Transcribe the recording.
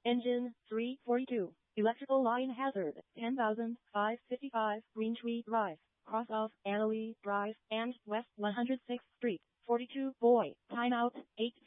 Engine 342. Electrical line hazard 10,555 Green Tree Drive. Cross off Annalee Drive and West 106th Street. 42 boy. Timeout 8